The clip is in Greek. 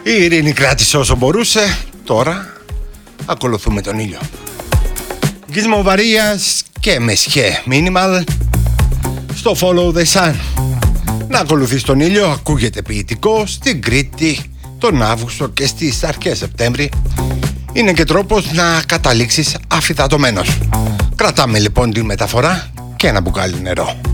Η Ειρήνη κράτησε όσο μπορούσε. Τώρα ακολουθούμε τον ήλιο. Gizmo Varias και Mesche Minimal στο Follow the Sun. Να ακολουθείς τον ήλιο ακούγεται ποιητικό στην Κρήτη τον Αύγουστο και στις αρχές Σεπτέμβρη. Είναι και τρόπος να καταλήξεις αφυδατωμένος. Κρατάμε λοιπόν τη μεταφορά και ένα μπουκάλι νερό.